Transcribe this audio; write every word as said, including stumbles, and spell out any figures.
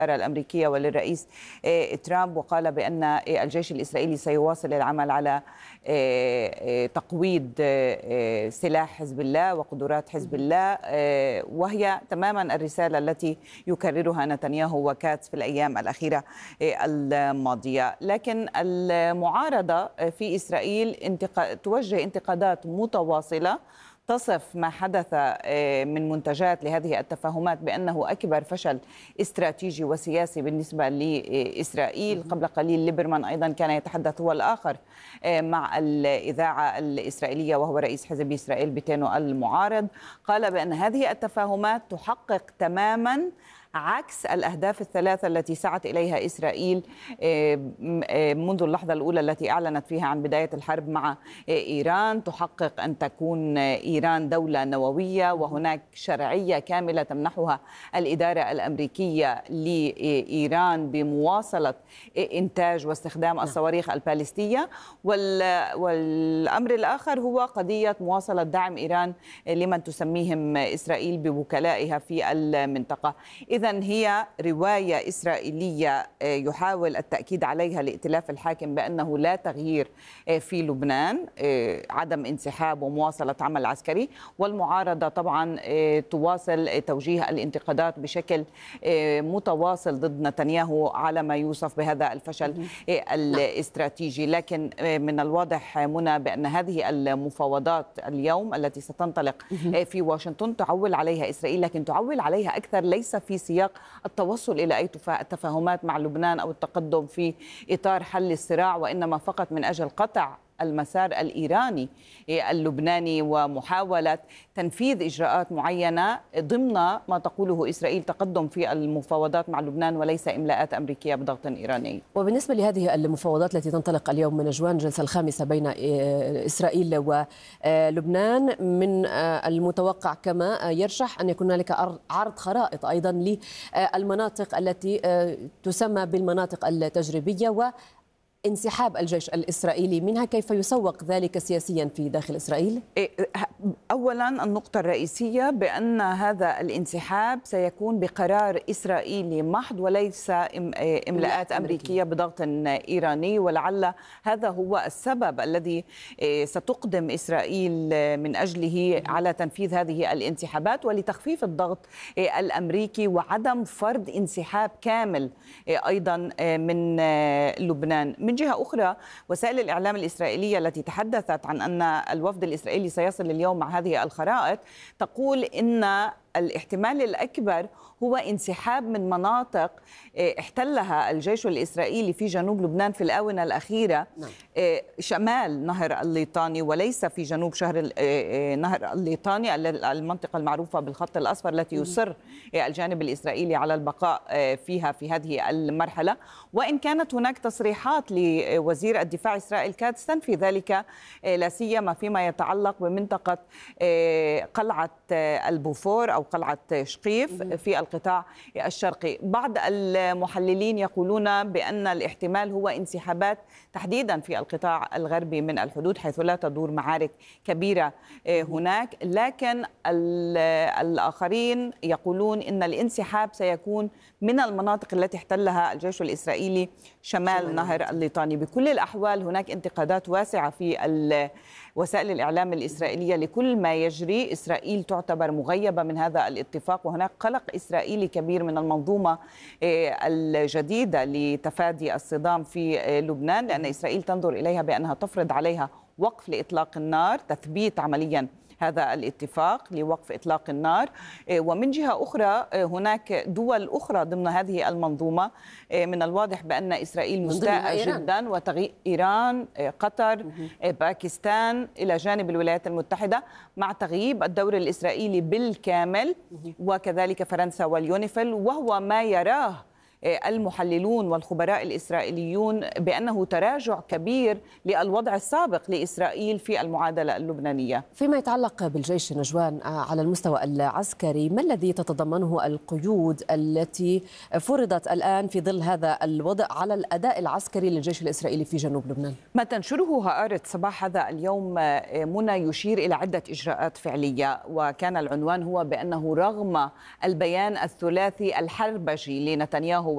الأمريكية وللرئيس ترامب، وقال بأن الجيش الإسرائيلي سيواصل العمل على تقويض سلاح حزب الله وقدرات حزب الله، وهي تماما الرسالة التي يكررها نتنياهو وكاتس في الأيام الأخيرة الماضية. لكن المعارضة في إسرائيل انتق... توجه انتقادات متواصلة تصف ما حدث من منتجات لهذه التفاهمات بأنه أكبر فشل استراتيجي وسياسي بالنسبة لإسرائيل. قبل قليل ليبرمان أيضا كان يتحدث هو الآخر مع الإذاعة الإسرائيلية وهو رئيس حزب إسرائيل بيتينو المعارض، قال بأن هذه التفاهمات تحقق تماما عكس الأهداف الثلاثة التي سعت إليها إسرائيل منذ اللحظة الأولى التي أعلنت فيها عن بداية الحرب مع إيران. تحقق أن تكون إيران دولة نووية وهناك شرعية كاملة تمنحها الإدارة الأمريكية لإيران بمواصلة إنتاج واستخدام الصواريخ البالستية، والأمر الآخر هو قضية مواصلة دعم إيران لمن تسميهم إسرائيل بوكلائها في المنطقة. إذن هي رواية إسرائيلية يحاول التأكيد عليها الائتلاف الحاكم بأنه لا تغيير في لبنان، عدم انسحاب ومواصلة عمل عسكري، والمعارضة طبعا تواصل توجيه الانتقادات بشكل متواصل ضد نتنياهو على ما يوصف بهذا الفشل الاستراتيجي. لكن من الواضح منى بأن هذه المفاوضات اليوم التي ستنطلق في واشنطن تعول عليها إسرائيل، لكن تعول عليها أكثر ليس في سياق التوصل إلى أي تفاهمات مع لبنان أو التقدم في إطار حل الصراع، وإنما فقط من أجل قطع المسار الإيراني اللبناني ومحاولة تنفيذ إجراءات معينة ضمن ما تقوله إسرائيل تقدم في المفاوضات مع لبنان وليس إملاءات أمريكية بضغط إيراني. وبالنسبة لهذه المفاوضات التي تنطلق اليوم من أجوان الجلسة الخامسة بين إسرائيل ولبنان، من المتوقع كما يرشح أن يكون هنالك عرض خرائط أيضا للمناطق التي تسمى بالمناطق التجريبية و انسحاب الجيش الإسرائيلي منها. كيف يسوق ذلك سياسيا في داخل إسرائيل؟ أولا النقطة الرئيسية بأن هذا الانسحاب سيكون بقرار إسرائيلي محض وليس إملاءات أمريكية بضغط إيراني، ولعل هذا هو السبب الذي ستقدم إسرائيل من أجله على تنفيذ هذه الانسحابات ولتخفيف الضغط الأمريكي وعدم فرض انسحاب كامل أيضا من لبنان. من جهة أخرى وسائل الإعلام الإسرائيلية التي تحدثت عن أن الوفد الإسرائيلي سيصل اليوم مع هذه الخرائط تقول إن الاحتمال الأكبر هو انسحاب من مناطق احتلها الجيش الإسرائيلي في جنوب لبنان في الآونة الأخيرة، نعم. شمال نهر الليطاني وليس في جنوب شهر نهر الليطاني، المنطقة المعروفة بالخط الأصفر التي يصر الجانب الإسرائيلي على البقاء فيها في هذه المرحلة. وإن كانت هناك تصريحات لوزير الدفاع إسرائيل كاتس تنفي ذلك، لا سيما فيما يتعلق بمنطقة قلعة البوفور أو قلعة شقيف في القطاع الشرقي. بعض المحللين يقولون بأن الاحتمال هو انسحابات تحديدا في القطاع الغربي من الحدود حيث لا تدور معارك كبيرة هناك، لكن الآخرين يقولون أن الانسحاب سيكون من المناطق التي احتلها الجيش الإسرائيلي شمال نهر الليطاني. بكل الأحوال هناك انتقادات واسعة في وسائل الإعلام الإسرائيلية لكل ما يجري. إسرائيل تعتبر مغيبة من هذا الاتفاق، وهناك قلق إسرائيلي كبير من المنظومة الجديدة لتفادي الصدام في لبنان، لأن إسرائيل تنظر إليها بأنها تفرض عليها وقف لإطلاق النار، تثبيت عمليا هذا الاتفاق لوقف إطلاق النار. ومن جهة أخرى هناك دول أخرى ضمن هذه المنظومة من الواضح بأن إسرائيل مستاءة جدا، وتغيير إيران، قطر، باكستان إلى جانب الولايات المتحدة مع تغييب الدور الإسرائيلي بالكامل، وكذلك فرنسا واليونيفيل، وهو ما يراه المحللون والخبراء الإسرائيليون بأنه تراجع كبير للوضع السابق لإسرائيل في المعادلة اللبنانية. فيما يتعلق بالجيش نجوان على المستوى العسكري، ما الذي تتضمنه القيود التي فرضت الآن في ظل هذا الوضع على الأداء العسكري للجيش الإسرائيلي في جنوب لبنان؟ ما تنشره هآرت صباح هذا اليوم منى يشير إلى عدة إجراءات فعلية، وكان العنوان هو بأنه رغم البيان الثلاثي الحربجي لنتنياهو